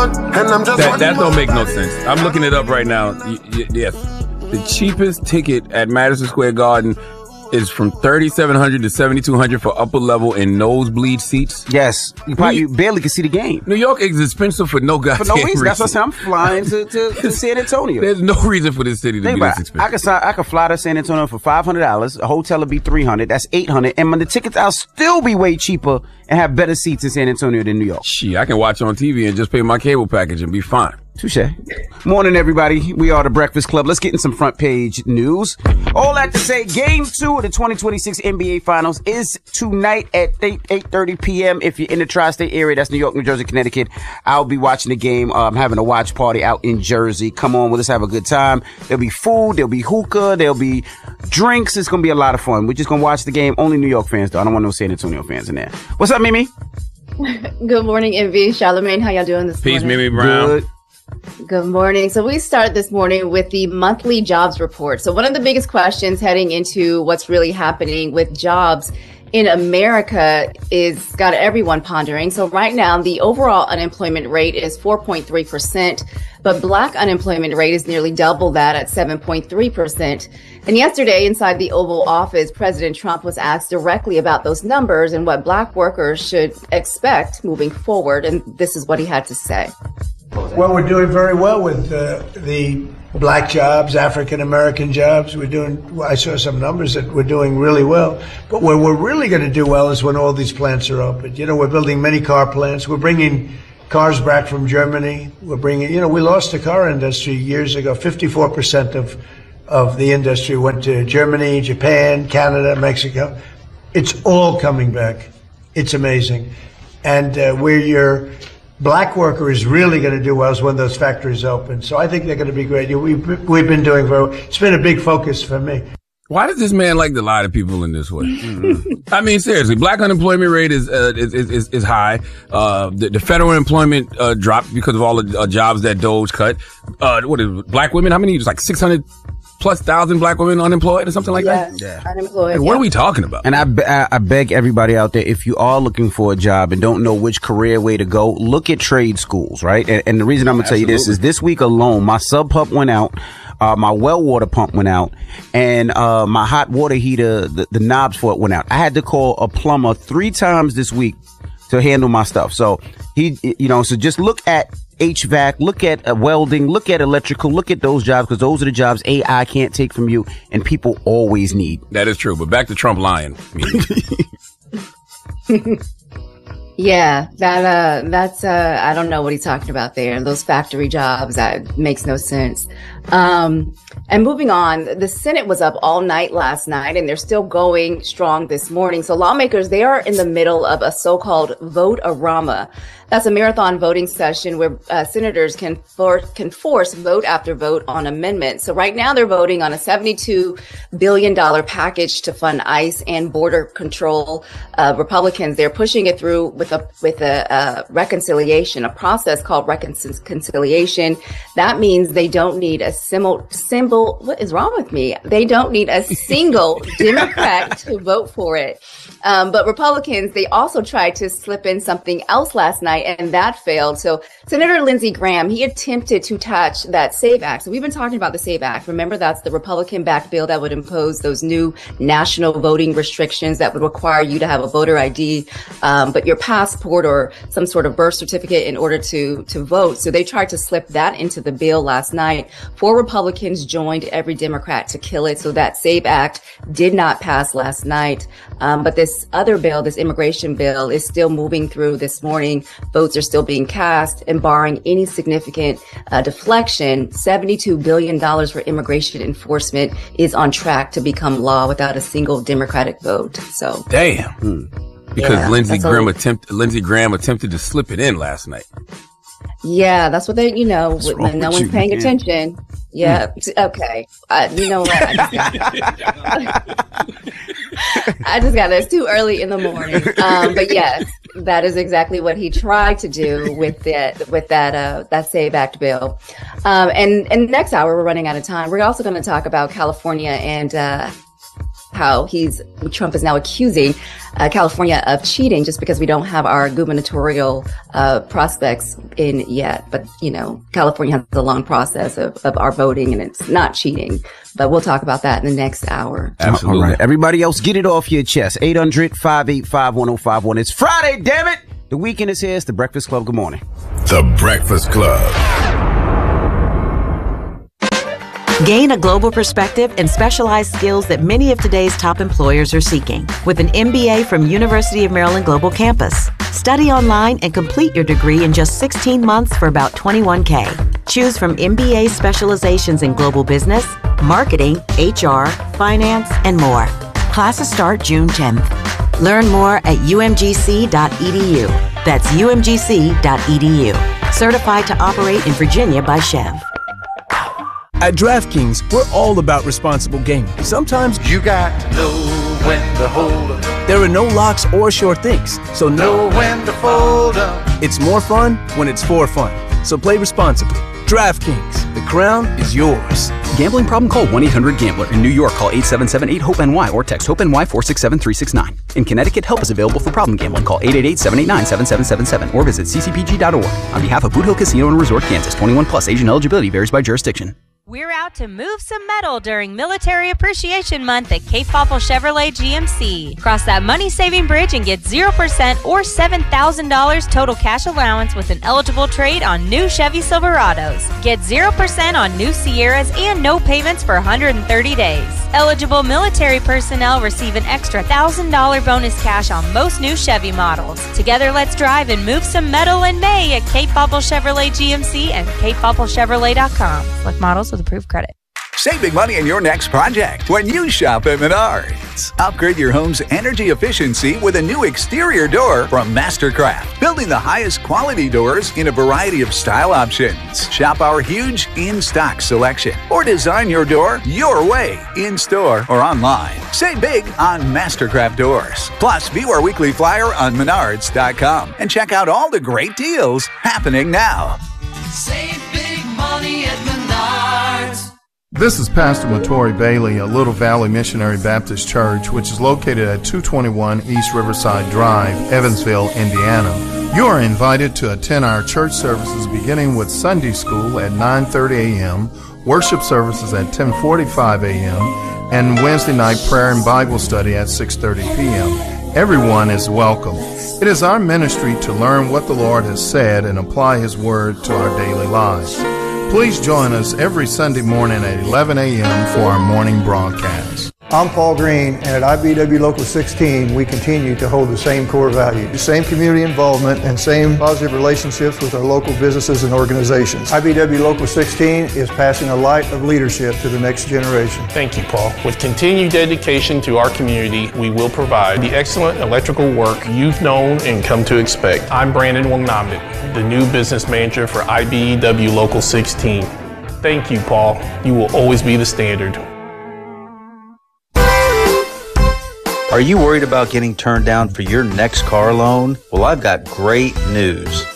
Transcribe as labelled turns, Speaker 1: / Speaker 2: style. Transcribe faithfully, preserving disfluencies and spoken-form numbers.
Speaker 1: and I'm just
Speaker 2: That, that don't make no sense. I'm looking it up right now. Y- y- yes. The cheapest ticket at Madison Square Garden is from thirty-seven hundred to seventy-two hundred for upper level and nosebleed seats.
Speaker 3: Yes. You probably you barely can see the game.
Speaker 2: New York is expensive for no goddamn
Speaker 3: For no reason.
Speaker 2: reason.
Speaker 3: That's what I'm saying. I'm flying to, to, to San Antonio.
Speaker 2: There's no reason for this city to
Speaker 3: Think
Speaker 2: be
Speaker 3: about
Speaker 2: this
Speaker 3: it. I
Speaker 2: expensive.
Speaker 3: could, I could fly to San Antonio for five hundred dollars. A hotel would be three hundred dollars. That's eight hundred dollars. And when the tickets, I'll still be way cheaper and have better seats in San Antonio than New York.
Speaker 2: Shit, I can watch on T V and just pay my cable package and be fine.
Speaker 3: Touche. Morning, everybody. We are the Breakfast Club. Let's get in some front page news. All that to say, game two of the twenty twenty-six N B A Finals is tonight at eight thirty p.m. If you're in the tri-state area, that's New York, New Jersey, Connecticut. I'll be watching the game. I'm having a watch party out in Jersey. Come on, let's have a good time. There'll be food. There'll be hookah. There'll be drinks. It's going to be a lot of fun. We're just going to watch the game. Only New York fans, though. I don't want no San Antonio fans in there. What's up, Mimi?
Speaker 4: Good morning, Envy. Charlamagne, how y'all doing this
Speaker 2: Peace,
Speaker 4: morning?
Speaker 2: Mimi Brown.
Speaker 3: Good.
Speaker 4: Good morning. So we start this morning with the monthly jobs report. So one of the biggest questions heading into what's really happening with jobs in America is got everyone pondering. So right now, the overall unemployment rate is four point three percent, but Black unemployment rate is nearly double that at seven point three percent. And yesterday, inside the Oval Office, President Trump was asked directly about those numbers and what Black workers should expect moving forward. And this is what he had to say.
Speaker 5: Well, we're doing very well with uh, the Black jobs, African-American jobs. We're doing, I saw some numbers that we're doing really well. But where we're really going to do well is when all these plants are open. You know, we're building many car plants. We're bringing cars back from Germany. We're bringing, you know, we lost the car industry years ago. fifty-four percent of, of the industry went to Germany, Japan, Canada, Mexico. It's all coming back. It's amazing. And uh, where you're Black worker is really going to do well is when those factories open. So I think they're going to be great. We've, we've been doing very well. It's been a big focus for me.
Speaker 2: Why does this man like to lie to people in this way? Mm-hmm. I mean, seriously, Black unemployment rate is uh, is, is is high. Uh, the, the federal employment uh, dropped because of all the uh, jobs that Doge cut. Uh, what is Black women? How many? It's like six hundred plus thousand Black women unemployed or something like
Speaker 4: Yes,
Speaker 2: that.
Speaker 4: yeah, unemployed.
Speaker 2: Like, what
Speaker 4: yeah.
Speaker 2: are we talking about?
Speaker 3: And I, be- I beg everybody out there, if you are looking for a job and don't know which career way to go, look at trade schools, right? And, and the reason I'm going to tell you this is this week alone, my sub pump went out. Uh, my well water pump went out, and uh, my hot water heater, the, the knobs for it went out. I had to call a plumber three times this week to handle my stuff. So he, you know, so just look at H V A C, look at uh, welding, look at electrical, look at those jobs, because those are the jobs A I can't take from you and people always need.
Speaker 2: That is true. But back to Trump lying.
Speaker 4: Yeah, that uh, that's uh, I don't know what he's talking about there. Those factory jobs, that makes no sense. Um, and moving on, the Senate was up all night last night, and they're still going strong this morning. So lawmakers, they are in the middle of a so-called vote-a-rama. That's a marathon voting session where uh, senators can for- can force vote after vote on amendments. So right now they're voting on a seventy-two billion dollars package to fund ICE and border control. Uh, Republicans, they're pushing it through with a with a uh, reconciliation, a process called reconciliation. That means they don't need a symbol, symbol. What is wrong with me? They don't need a single Democrat to vote for it. Um, but Republicans, they also tried to slip in something else last night, and that failed. So Senator Lindsey Graham, he attempted to touch that SAVE Act. So we've been talking about the SAVE Act. Remember, that's the Republican-backed bill that would impose those new national voting restrictions that would require you to have a voter I D, um, but your passport or some sort of birth certificate in order to, to vote. So they tried to slip that into the bill last night. Four Republicans joined every Democrat to kill it. So that SAVE Act did not pass last night. Um, but this other bill, this immigration bill, is still moving through this morning. Votes are still being cast, and barring any significant uh, deflection, seventy-two billion dollars for immigration enforcement is on track to become law without a single Democratic vote. So,
Speaker 2: damn. Hmm. Because
Speaker 4: Yeah,
Speaker 2: Lindsey
Speaker 4: that's
Speaker 2: Graham
Speaker 4: a-
Speaker 2: attempt Lindsey Graham attempted to slip it in last night.
Speaker 4: yeah, that's what they, you know,
Speaker 2: What's
Speaker 4: when
Speaker 2: wrong
Speaker 4: no
Speaker 2: with
Speaker 4: one's
Speaker 2: you,
Speaker 4: paying
Speaker 2: man?
Speaker 4: attention. Yeah. t- Okay. Uh, you know what? I just, I just got it. It's too early in the morning. Um, but yes, that is exactly what he tried to do with that, with that, uh, that SAVE Act bill. Um, and, and next hour, we're running out of time. We're also going to talk about California and, uh, how he's Trump is now accusing uh, California of cheating just because we don't have our gubernatorial uh, prospects in yet. But, you know, California has a long process of, of our voting, and it's not cheating. But we'll talk about that in the next hour.
Speaker 2: Absolutely.
Speaker 3: All right. Everybody else, get it off your chest. eight hundred, five eight five, one oh five one. It's Friday, damn it! The weekend is here. It's The Breakfast Club. Good morning.
Speaker 1: The Breakfast Club.
Speaker 6: Gain a global perspective and specialized skills that many of today's top employers are seeking with an M B A from University of Maryland Global Campus. Study online and complete your degree in just sixteen months for about twenty-one K. Choose from M B A specializations in global business, marketing, H R, finance, and more. Classes start June tenth. Learn more at U M G C dot E D U. That's U M G C dot E D U. Certified to operate in Virginia by Chev.
Speaker 7: At DraftKings, we're all about responsible gaming. Sometimes
Speaker 8: you got to know when to hold up.
Speaker 7: There are no locks or sure things, so
Speaker 8: know when to fold up.
Speaker 7: It's more fun when it's for fun. So play responsibly. DraftKings, the crown is yours.
Speaker 9: Gambling problem? Call one eight hundred gambler. In New York, call eight seven seven eight hope N Y or text HOPE-NY four six seven three six nine. In Connecticut, help is available for problem gambling. Call eight eight eight, seven eight nine, seven seven seven seven or visit c c p g dot org. On behalf of Boot Hill Casino and Resort, Kansas, twenty-one plus, age and eligibility varies by jurisdiction.
Speaker 10: We're out to move some metal during Military Appreciation Month at Cape Popple Chevrolet G M C. Cross that money-saving bridge and get zero percent or seven thousand dollars total cash allowance with an eligible trade on new Chevy Silverados. Get zero percent on new Sierras and no payments for one hundred thirty days. Eligible military personnel receive an extra one thousand dollars bonus cash on most new Chevy models. Together, let's drive and move some metal in May at Cape Popple Chevrolet G M C and cape popple chevrolet dot com. Select models with approved credit.
Speaker 11: Save big money in your next project when you shop at Menards. Upgrade your home's energy efficiency with a new exterior door from Mastercraft, building the highest quality doors in a variety of style options. Shop our huge in-stock selection or design your door your way, in-store or online. Save big on Mastercraft doors. Plus, view our weekly flyer on menards dot com and check out all the great deals happening now.
Speaker 12: Save big money at Menards.
Speaker 13: This is Pastor Matori Bailey of Little Valley Missionary Baptist Church, which is located at two twenty-one East Riverside Drive, Evansville, Indiana. You are invited to attend our church services beginning with Sunday school at nine thirty a.m., worship services at ten forty-five a.m., and Wednesday night prayer and Bible study at six thirty p.m. Everyone is welcome. It is our ministry to learn what the Lord has said and apply His Word to our daily lives. Please join us every Sunday morning at eleven a.m. for our morning broadcast.
Speaker 14: I'm Paul Green, and at I B W Local sixteen, we continue to hold the same core values, the same community involvement, and same positive relationships with our local businesses and organizations. I B W Local sixteen is passing a light of leadership to the next generation.
Speaker 15: Thank you, Paul. With continued dedication to our community, we will provide the excellent electrical work you've known and come to expect. I'm Brandon Wangnamit, the new business manager for I B W Local sixteen. Thank you, Paul. You will always be the standard.
Speaker 16: Are you worried about getting turned down for your next car loan? Well, I've got great news.